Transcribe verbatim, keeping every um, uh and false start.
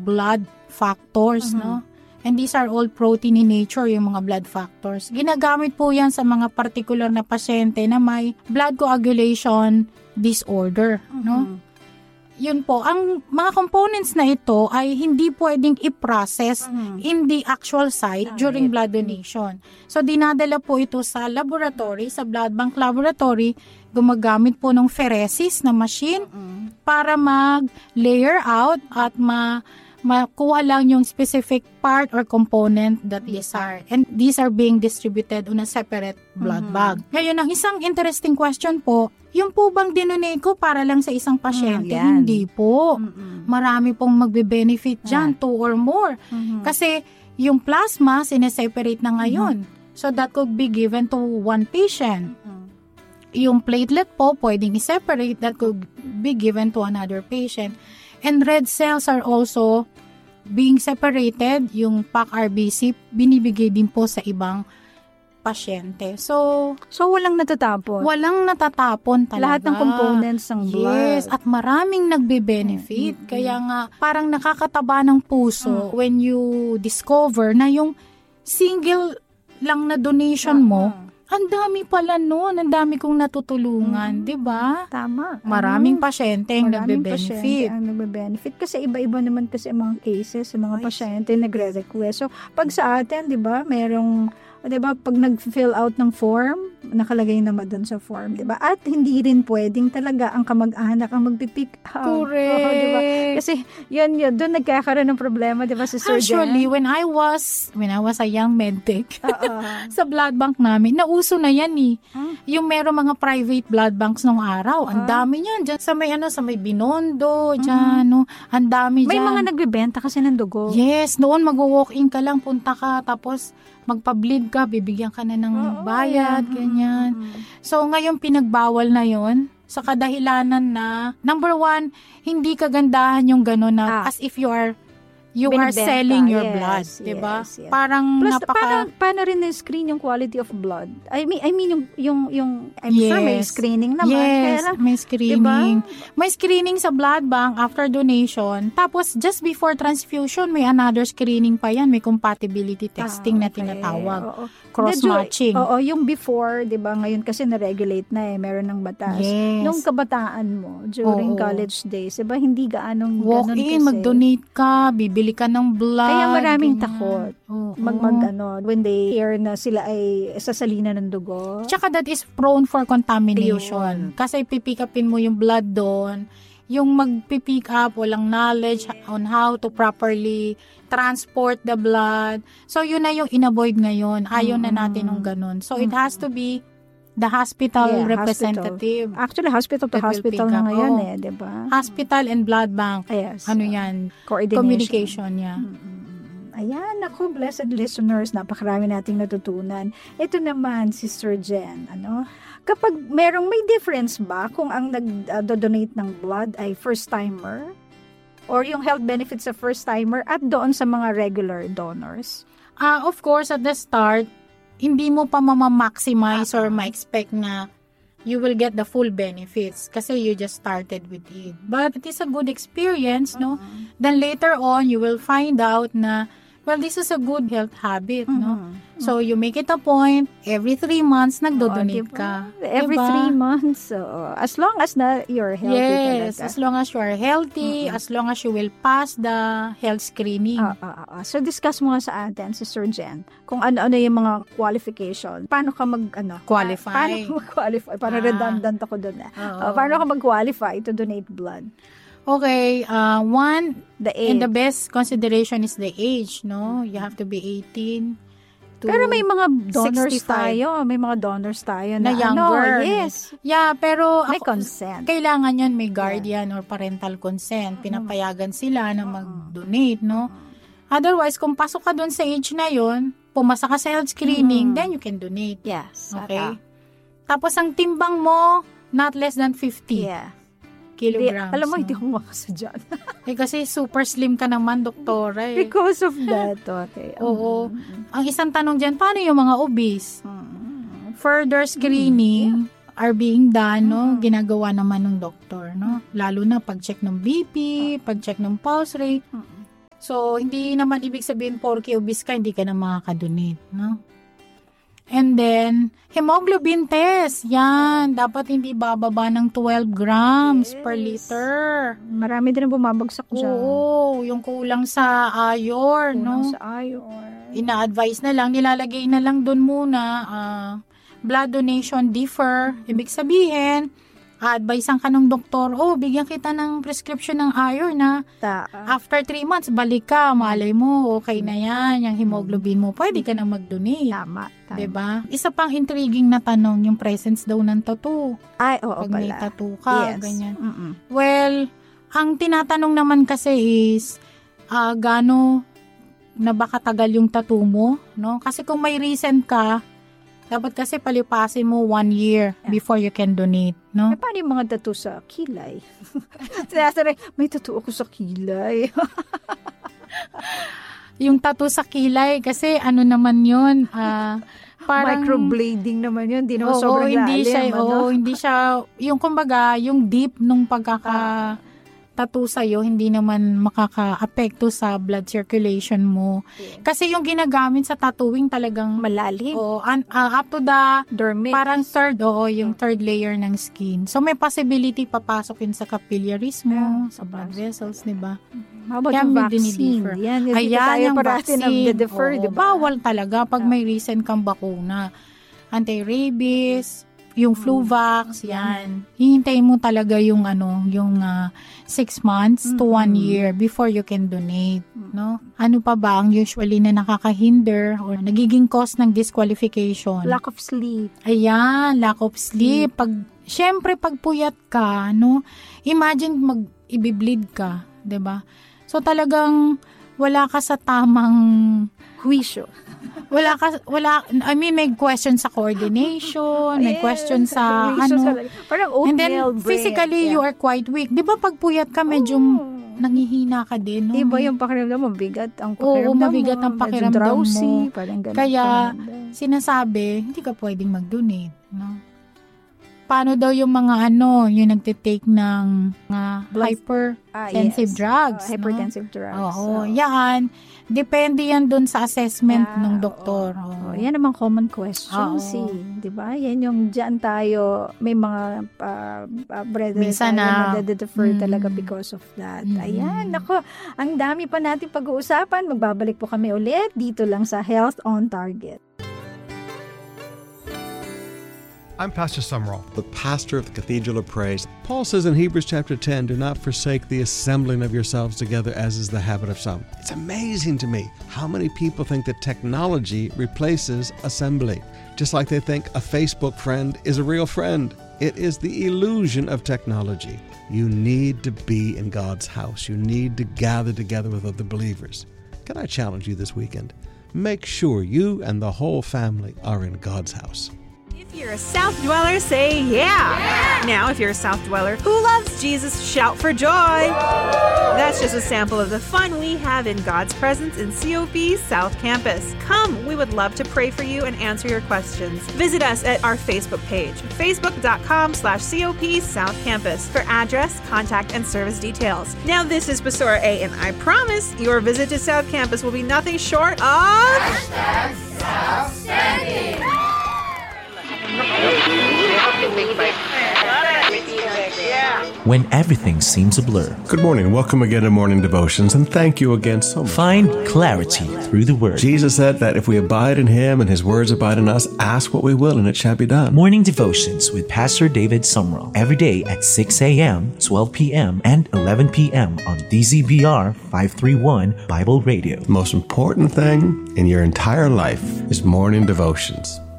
blood factors, Mm-hmm. no? And these are all protein in nature, yung mga blood factors. Ginagamit po yan sa mga particular na pasyente na may blood coagulation disorder, Mm-hmm. no? Yun po, ang mga components na ito ay hindi pwedeng i-process Mm-hmm. in the actual site during Right. blood donation. So, dinadala po ito sa laboratory, sa blood bank laboratory, gumagamit po ng pheresis na machine Mm-hmm. para mag-layer out at ma makuha lang yung specific part or component that these are. And these are being distributed on a separate blood Mhm. bag. Ngayon, ang isang interesting question po, yung po bang dinonate ko para lang sa isang pasyente? Mm, yan. Hindi po. Mm-mm. Marami pong magbe-benefit dyan, two or more. Mhm. Kasi yung plasma, sineseparate na ngayon. So that could be given to one patient. Mm. Yung platelet po, pwedeng i-separate, that could be given to another patient. And red cells are also being separated. Yung P A C-R B C, binibigay din po sa ibang pasyente. So, So, walang natatapon. walang natatapon talaga. Lahat ng components ng blood. Yes, at maraming nagbe-benefit. Mm, mm, Kaya nga, parang nakakataba ng puso when you discover na yung single lang na donation mo, Ah, ang dami pala nun, ang dami kong natutulungan, di ba? tama. Maraming Ano? pasyente ang Maraming nagbe-benefit. pasyente ang nagbe-benefit. Kasi iba-iba naman kasi ang mga cases, ang mga Ay, pasyente nagre-request. So, pag sa atin, di ba, merong, di ba, pag nag-fill out ng form, nakalagay naman dun sa form, di ba? At hindi rin pwedeng talaga ang kamag-anak ang magpipick out. Correct. Oo, di ba? Kasi, yun, yun, doon nagkakaroon ng problema, di ba, si Sir Actually, Jen? when I was, when I was a young medtech, Oo. sa blood bank namin, nauso na yan eh. Ah. Yung meron mga private blood banks nung araw, ang Ah. dami niyan. Diyan sa may ano, sa may Binondo, diyan, no? Ang dami May diyan. mga nagbebenta kasi ng dugo. Yes, noon mag-walk-in ka lang, punta ka, tapos magpa-bleed ka, bibigyan ka na ng Oo, bayad, yeah. ganyan. Mm. So, ngayon pinagbawal na yon sa kadahilanan na, number one, hindi kagandahan yung gano'n na Ah. as if you are you are Binibenta, selling your yes, blood, 'di ba? yes, yes. Parang Plus, napaka paano, paano rin na-screen yung quality of blood? I mean, I mean yung, yung, yung I'm sure may Yes. screening naman. Kaya Yes, lang, may screening. diba? May screening sa blood bank after donation. Tapos, just before transfusion, may another screening pa yan. May compatibility testing Ah, na okay. tinatawag. Oo. Cross-matching. Oo, yung before, di ba, ngayon kasi na-regulate na eh, meron ng batas. Yes. Nung kabataan mo, during Oo. college days, di ba, hindi gaanong Walk ganun in, kasi. mag-donate ka, bibili ka ng blood. Kaya maraming ganyan. takot. Oo. Mag, mag, ano, when they hear na sila ay sasalina ng dugo. Tsaka that is prone for contamination. Ayun. Kasi pipick upin mo yung blood doon. Yung magpipick up, walang knowledge on how to properly transport the blood. So, yun na yung in-avoid ngayon. Ayaw na natin ng ganun. So, it has to be the hospital Yeah, representative. Actually, hospital to That will hospital pick na up. ngayon Oo. eh, di ba? Hospital and blood bank. Yes. Ano yan? Coordination. Communication, yeah. Ayan, ako, blessed listeners, napakarami nating natutunan. Ito naman, Sister Jen, ano? Kapag merong may difference ba kung ang nag-donate ng blood ay first-timer? Or yung health benefits sa first-timer at doon sa mga regular donors? Ah, of course, at the start, hindi mo pa mamamaximize or ma-expect na you will get the full benefits kasi you just started with it. But it is a good experience, no? Then later on, you will find out na, well, this is a good health habit, no? So, you make it a point, every three months, nagdo-donate diba? ka. Every Diba? three months. So, as long as na you're healthy Yes, talaga. as long as you are healthy, as long as you will pass the health screening. Ah, ah, ah. So, discuss mo nga sa atin, Sister Jen, kung ano-ano yung mga qualification. Paano ka mag, ano? Qualify. Pa- paano ka mag-qualify? Parang Ah. redundant ako doon. Eh. Oo. Ah, paano ka mag-qualify to donate blood? Okay, uh, one, The age. and the best consideration is the age, no? You have to be eighteen to Pero may mga donors sixty-five. tayo. May mga donors tayo na, na younger. ano, yes. Yeah, pero May ako- consent. kailangan yan may guardian or parental consent. Pinapayagan sila na mag-donate, no? Otherwise, kung pasok ka doon sa age na yon, pumasa ka sa health screening, Mm. then you can donate. Yes. Okay? Tapos, ang timbang mo, not less than fifty Yeah. Hindi, kilograms. alam mo, no? hindi ko makasadyan. Eh, kasi super slim ka naman, doktora. Eh. Because of that. Okay. Oo. Mm, Ang isang tanong dyan, paano yung mga obese? mm, mm. Further screening are being done, no? Mm. Ginagawa naman ng doktor, no? Lalo na pag-check ng B P, pag-check ng pulse rate. Mm. So, hindi naman ibig sabihin porke obese ka, hindi ka na makakadonate, no? And then, hemoglobin test. Yan. Dapat hindi bababa ng twelve grams yes. per liter. Marami din ang bumabagsak dyan. Oo. Yung kulang sa iron, kulang no? sa iron. Ina-advise na lang, nilalagay na lang doon muna, uh, blood donation differ. Ibig sabihin, advisean ka ng doktor, oh, bigyan kita ng prescription ng iron na Ta- after three months, balik ka, malay mo, okay na yan, yung hemoglobin mo, pwede ka na mag-donate. Tama, tama. Diba? Isa pang intriguing na tanong, yung presence daw ng tattoo. Ay, oo Pag pala. may tattoo ka, yes. ganyan. Mm-mm. Well, ang tinatanong naman kasi is, uh, gaano na ba katagal yung tattoo mo? No? Kasi kung may recent ka, dapat kasi palipasin mo one year yeah. before you can donate, no? Eh, paano yung mga tattoo sa kilay? Sinasabi, may tattoo ako sa kilay. Yung tattoo sa kilay, kasi ano naman yun, uh, parang... microblading naman yun, di naman oo, sobrang hindi lalim. Siya, ano? Oo, hindi siya, yung kumbaga, yung deep nung pagkaka... tattoo sa'yo, hindi naman makaka-apekto sa blood circulation mo. Yeah. Kasi yung ginagamit sa tattooing talagang malalim. Oh, un, uh, up to the dermis. Parang third, oo, yung third layer ng skin. So may possibility papasok yun sa capillaries mo, yeah, sa blood vessels, di ba? How about yung vaccine? Yan, ayan, yung vaccine. Defer, oo, diba? Bawal talaga pag may recent kang bakuna. Anti-rabies, yung flu vax, yan. Hihintayin mo talaga yung ano, yung uh, six months mm-hmm. to one year before you can donate, no? Ano pa ba ang usually na nakakahinder or nagiging cause ng disqualification? Lack of sleep. Ayan, lack of sleep. Pag syempre pag puyat ka, no? Imagine mag ibibleed ka, 'di ba? So talagang wala ka sa tamang huwisyo. Wala ka, wala, I mean, may question sa coordination, may yes, question sa, ano, parang oatmeal and then, brain. physically, yeah. you are quite weak. Di ba, pag puyat ka, medyo oh. nangihina ka din, no? Iba yung pakiramdam mo, mabigat ang pakiramdam mo. Oo, mabigat ang pakiramdam drowsy, mo. Parang ganun. Kaya, sinasabi, hindi ka pwedeng mag-donate, no? Paano daw yung mga ano, yung nagtitake ng uh, hypertensive ah, yes. drugs. Uh, hypertensive no? drugs. Oo, so. yan. Depende yan dun sa assessment yeah, ng doktor. Oh, oh. Yan naman common questions. Oh. Eh, diba? Yan yung dyan tayo, may mga uh, uh, brothers tayo na nade-defer mm. talaga because of that. Mm. Ayan, ako, ang dami pa natin pag-uusapan. Magbabalik po kami ulit dito lang sa Health on Target. I'm Pastor Sumrall, the pastor of the Cathedral of Praise. Paul says in Hebrews chapter ten, do not forsake the assembling of yourselves together as is the habit of some. It's amazing to me how many people think that technology replaces assembly. Just like they think a Facebook friend is a real friend. It is the illusion of technology. You need to be in God's house. You need to gather together with other believers. Can I challenge you this weekend? Make sure you and the whole family are in God's house. If you're a South Dweller, say yeah. yeah! Now, if you're a South Dweller who loves Jesus, shout for joy! Woo! That's just a sample of the fun we have in God's presence in C O P South Campus. Come, we would love to pray for you and answer your questions. Visit us at our Facebook page, facebook.com slash COP South Campus for address, contact, and service details. Now, this is Basora A, and I promise your visit to South Campus will be nothing short of... Hashtag Southstanding! When everything seems a blur. Good morning. Welcome again to Morning Devotions, and thank you again so much. Find clarity through the Word. Jesus said that if we abide in Him and His words abide in us, ask what we will and it shall be done. Morning Devotions with Pastor David Sumrall. Every day at six a.m., twelve p.m., and eleven p.m. on D Z B R five thirty-one Bible Radio. The most important thing in your entire life is Morning Devotions.